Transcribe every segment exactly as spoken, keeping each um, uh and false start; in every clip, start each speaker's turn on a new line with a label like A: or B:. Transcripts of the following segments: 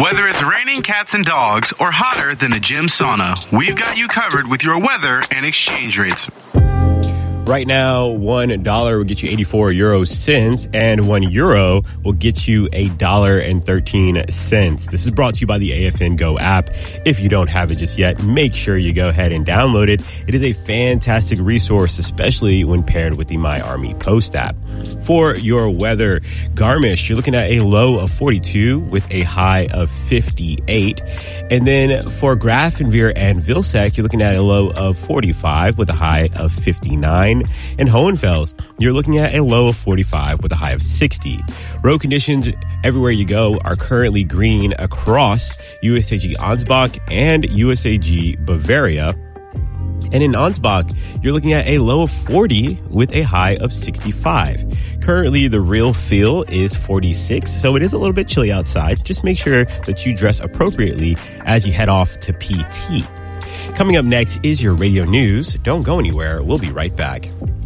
A: Whether it's raining cats and dogs or hotter than a gym sauna, we've got you covered with your weather and exchange rates.
B: Right now, one dollar will get you eighty-four euro cents, and one euro will get you a dollar and thirteen cents. This is brought to you by the A F N Go app. If you don't have it just yet, make sure you go ahead and download it. It is a fantastic resource, especially when paired with the My Army Post app. For your weather, Garmisch, you're looking at a low of forty-two with a high of fifty-eight. And then for Grafenweer and Vilseck, you're looking at a low of forty-five with a high of fifty-nine. In Hohenfels, you're looking at a low of forty-five with a high of sixty. Road conditions everywhere you go are currently green across U S A G Ansbach and U S A G Bavaria. And in Ansbach, you're looking at a low of forty with a high of sixty-five. Currently, the real feel is forty-six, so it is a little bit chilly outside. Just make sure that you dress appropriately as you head off to P T. Coming up next is your radio news. Don't go anywhere. We'll be right back.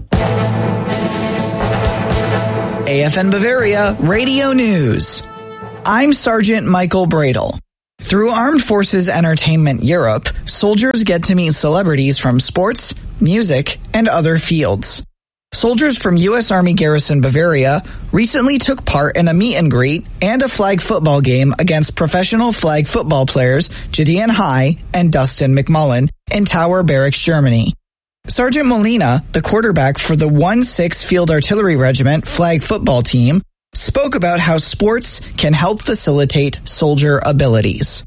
C: A F N Bavaria Radio News. I'm Sergeant Michael Bradle. Through Armed Forces Entertainment Europe, soldiers get to meet celebrities from sports, music, and other fields. Soldiers from U S Army Garrison Bavaria recently took part in a meet and greet and a flag football game against professional flag football players Gideon High and Dustin McMullen in Tower Barracks, Germany. Sergeant Molina, the quarterback for the one six Field Artillery Regiment flag football team, spoke about how sports can help facilitate soldier abilities.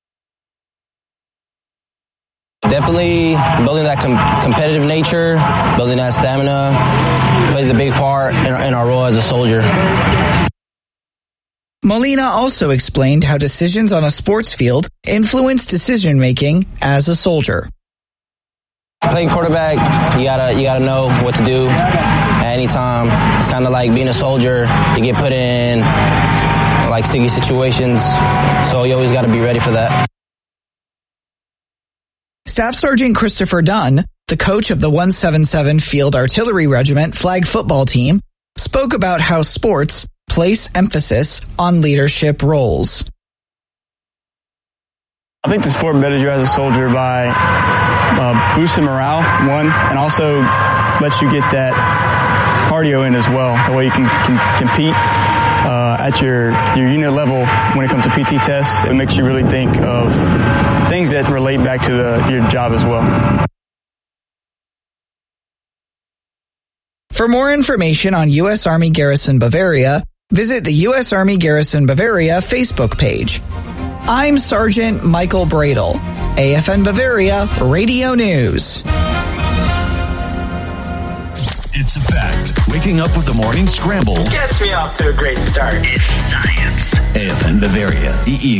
D: Definitely building that com- competitive nature, building that stamina plays a big part in, in our role as a soldier.
C: Molina also explained how decisions on a sports field influence decision-making as a soldier.
D: Playing quarterback, you gotta you gotta know what to do at any time. It's kind of like being a soldier. You get put in like sticky situations, so you always got to be ready for that.
C: Staff Sergeant Christopher Dunn, the coach of the one seventy-seven Field Artillery Regiment flag football team, spoke about how sports place emphasis on leadership roles.
E: I think the sport betters you as a soldier by uh, boosting morale, one, and also lets you get that cardio in as well. The way you can, can compete uh, at your, your unit level when it comes to P T tests. It makes you really think of things that relate back to the, your job as well.
C: For more information on U S Army Garrison Bavaria, visit the U S Army Garrison Bavaria Facebook page. I'm Sergeant Michael Bradle, A F N Bavaria Radio News.
F: It's a fact. Waking up with the morning scramble
G: gets me off to a great start.
F: It's science. A F N Bavaria, the E